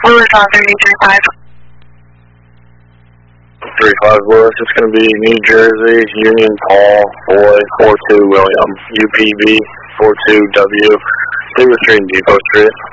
Lewis on 335. 35 Lewis, it's going to be New Jersey, Union Paul, Boy, 42 William, UPB, 42W, stay with Stream Depot Street.